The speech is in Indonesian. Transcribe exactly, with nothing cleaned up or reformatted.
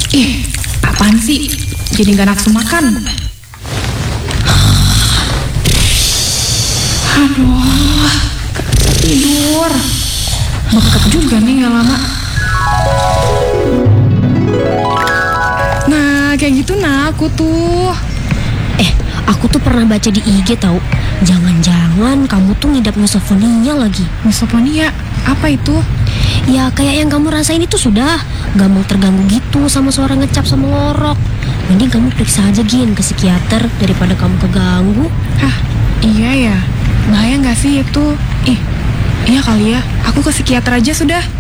Ih, apaan sih? Jadi gak nafsu makan. Aduh, gak bisa tidur. Bengkak juga nih gak lama. Nah, kayak gitu nah aku tuh. Eh, aku tuh pernah baca di I G tahu. Jangan-jangan kamu tuh ngidap misofonia lagi. Misofonia? Apa itu? Ya kayak yang kamu rasain itu sudah. Gak mau terganggu gitu sama suara ngecap sama ngorok. Mending kamu periksa aja Gin ke psikiater daripada kamu keganggu. Hah, iya ya. Bahaya gak sih itu? Ih, iya kali ya. Aku ke psikiater aja sudah.